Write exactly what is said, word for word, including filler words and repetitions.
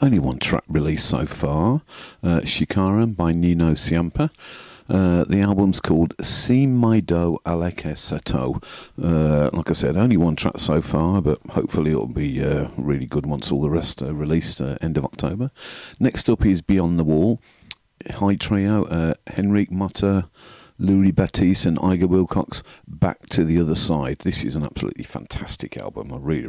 only one track released so far, uh, Shikaran by Nino Ciampa. Uh, the album's called Si Maido Aleke Seto. Uh, like I said, only one track so far, but hopefully it'll be uh, really good once all the rest are released uh, end of October. Next up is Beyond the Wall. High trio, uh, Henrik Motta, Louis Baptiste and Iger Wilcox, Back to the Other Side. This is an absolutely fantastic album. I really,